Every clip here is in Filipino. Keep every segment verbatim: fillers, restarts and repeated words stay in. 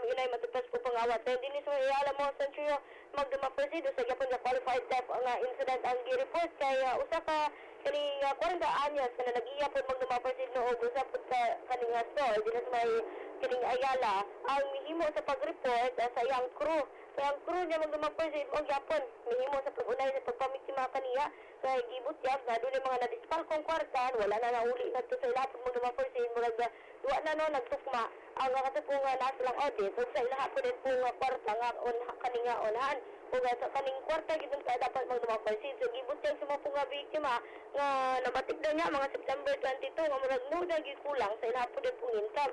inay matutas po pangawat. Then din sa iyala mo sa Centurio magdumaproceed sa gyapon nga qualified type nga incident ang gi-report kay uh, usa ka kani uh, forty anyos na nag-iya po magdumaproceed no og usa po ka kaning uh, store dinhi sa may kaning Ayala ang mihimo sa pag-report uh, sa iyang crew. Kaya ang crew niya magdumaproceed og gyapon mihimo sa pag-unay sa pagpamiktima kaniya kay gibutyag na doon mga nadispal kong kwartan wala na nauli na to sa ilapon magdumaproceed murag uh, duwa na no nagtukma ang katupungan nasa lang audit ug sa ilaha po din po nga kwarta nga on kaninga onahan ug sa kaning kwarta gidun ka dapat magdumaproceed so gibutyag sa mga po nga biktima nga nabatik daw niya mga September twenty-two nga murag mo na gikulang sa ilaha po din po income.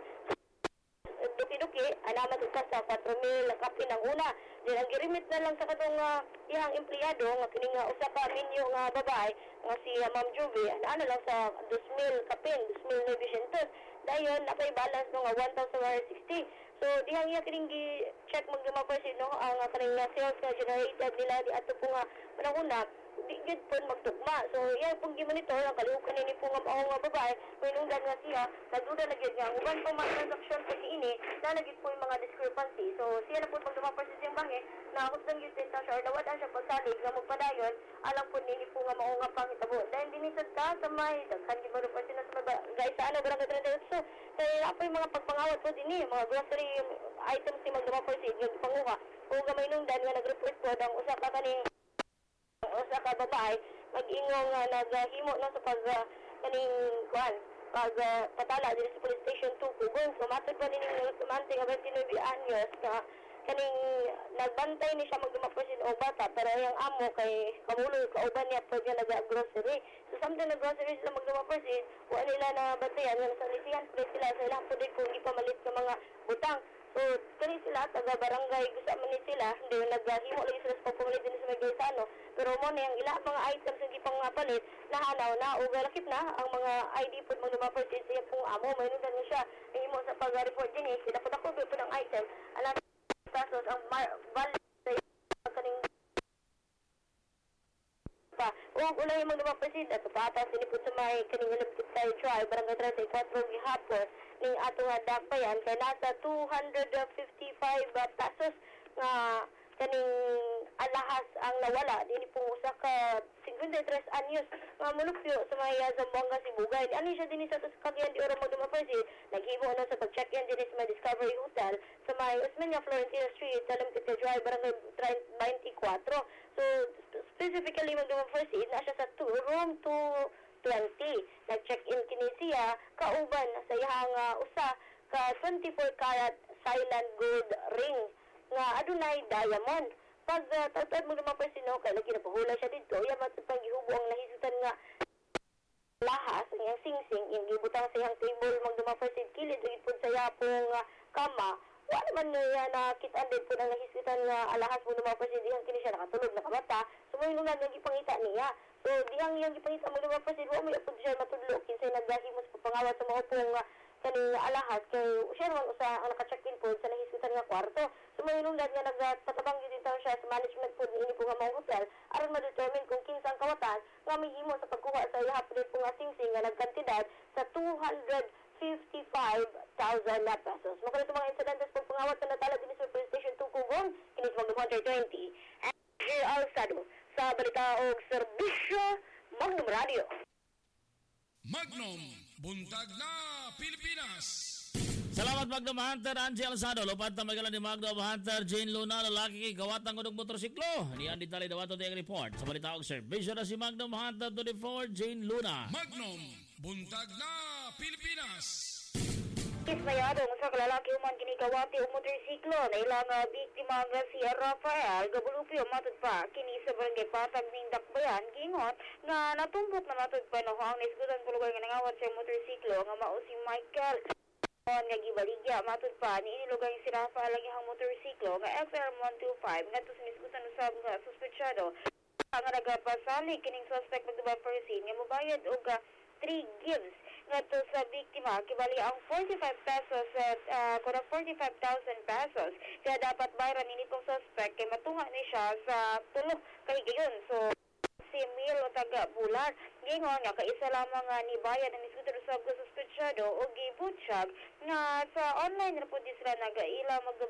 Duki-duki, anaman ito sa four mil kapi ng una. Then, ang girimit na lang sa katong uh, ihang empleyado, nga kining uh, usa ka minyo nga babae, nga si uh, Ma'am Juvie, ano lang sa two mil kapin, two mil nebicentos. Dayon, napay balance no nga one thousand one hundred sixty. So, dihang iya kining gi-check magdumaproceed no, ang uh, kaning uh, sales nga generated nila di ato po nga panahuna, di gid po magtugma. So, iya pong gi-monitor, ang kalihukan ni po nga mao nga babae, pinungdan nga siya, nagduda na gid nga, uban po mga transaction sa ini, na nagit po yung mga discrepancy. So, siya na po magdumaproceed siyang bangi, na ako sang yun sa siya, or nawadan siya pagsalig, nga magpadayon, alam po nini po nga mao nga pangitabo. Dahil dinisad ka sa may, daghan gid marupan sila sa mga guys sa ano, barangay twenty-two. So, kaya na po yung mga pagpangawat po din eh, mga grocery items ni magdumaproceed, yung panguha. Kung gamay nung dan nga nag-report po, ang usa ka kaning usa ka babae mag-ingong uh, naghimo na sa pag uh, kaning kuan pag uh, patala dito sa police station two Kugong so matod pa nining tumante nga twenty-nine anyos nga kaning nagbantay ni siya magdumaproceed og bata pero yung amo kay kamulo kauban niya pag nag-grocery so something na grocery sila magdumaproceed wa nila na bantayan nga sa lisihan plate sila sa ilang pud kung ipamalit ng mga butang. So, kani sila, taga barangay, gusto man sila, hindi yung naghimo lagi sila sa pagpumalit din sa may Gaisano. Pero mo na yung ilang mga items hindi pang palit, nahanaw na, o galakip na, ang mga I D po mga dumaproceed sa pong amo, may nundan na siya, ang imo sa pag-report din eh, dapat ako po ng item, alam pesos, ang valid sa kaning pa. O, ulay yung mga dumaproceed, at patas, sinipot sa may kaning ilapit tayo try, barangay thirty-four gihapon, ning ato nga dakpayan kay nasa two hundred fifty-five uh, pesos nga uh, kaning alahas ang nawala dinhi pong usa ka fifty-three anyos nga uh, mulupyo sa may uh, Zamboanga Sibugay. Ani siya dinhi sa Cagayan de Oro magdumaproceed naghimo na sa pag-check-in dinhi sa may Discovery Hotel sa may Osmeña Florentino Street sa Limkite Drive barangay twenty-four. So specifically magdumaproceed na siya sa two, room two twenty. Nag-check-in kini siya kauban sa iyang uh, usa ka twenty-four carat silent gold ring nga adunay diamond. Pag uh, tatad mo naman persino kay lagi napahula siya dito, iya matud pang gihubo ang nahisutan nga lahas ang iyang singsing yung gibutang sa iyang table magdumaproceed kilid ug pud sa yapong uh, kama. Wala man niya nakita din po ng nahisutan nga alahas mo dumaproceed dihang kini siya nakatulog nakabata. So may nung nagipangita niya. So, dihang yung ipangita mo naman pa siya, may apod siya matudlo, kinsay nagdahimos po pangawat sa mga pong uh, kaning alahas, kay siya naman usa ang naka-check-in po sa nahisutan nga kwarto. So, may nundan nga nagpatabang din tayo siya sa management po, ini po nga mga hotel, aron ma-determine kung kinsang kawatan, nga may himo sa pagkuha sa ihapon po nga singsing nga nagkantidad sa two hundred fifty-five thousand na pesos. Makulit mga incidentes po pangawat na natala din sa police station two Kugong, kinis mag one twenty. And here also, sa balita o serbisyo Magnum Radio. Magnum, buntag na Pilipinas. Salamat Magnum Hunter, Angie Alzado. Lupad na magalan ni Magnum Hunter, Jane Luna, lalaki kay gawatang kudog motorsiklo. Niyan di tali dawato tayong report. Sa balita o serbisyo na si Magnum Hunter twenty-four, Jane Luna. Magnum, buntag na Pilipinas. Kismayadong sa kalalaki human kinikawati o motorsiklo na ilang uh, biktima nga si Rafael Gabulupio matod pa kini sa barangay Patag ning Dakbayan gingon nga natumbot na matod pa no ang nisgutan pulugay nga nangawat sa motorsiklo nga mao si Michael on nga gibaligya matod pa ni inilugay si Rafael ang ihang motorsiklo nga X R one twenty-five nga tus nisgutan usab nga suspetsado nga nagapasalig kining suspect magdumaproceed nga mobayad og uh, three gifts ngadto sa biktima kibali ang forty-five pesos at uh, kuno forty-five thousand pesos kaya dapat bayaran ni nitong suspect kay matunga ni siya sa tulo kay gayon. So si Emil o taga Bular gingon nga kaisa lamang nga ni bayan ang isgutan usab ko suspetsado o gibutyag nga sa online ra pud sila nagaila mag